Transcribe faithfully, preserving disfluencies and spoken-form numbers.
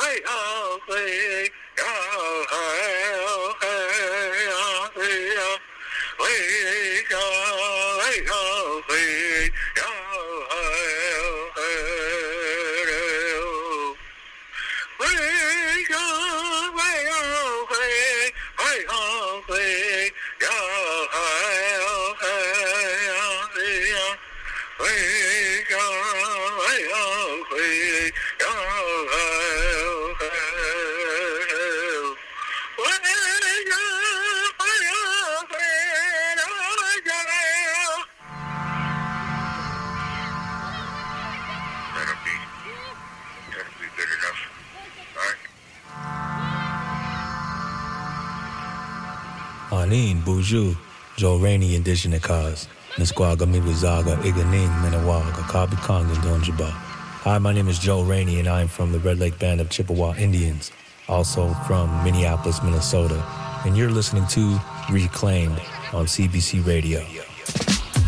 Anin, Buju, Joe Rainey, Indigenous Cause, Nisquaga, Mibuzaga, Iganing, Menawaga, Kabi Kong, and Donjaba. Hi, my name is Joe Rainey, and I'm from the Red Lake Band of Chippewa Indians, also from Minneapolis, Minnesota. And you're listening to Reclaimed on C B C Radio.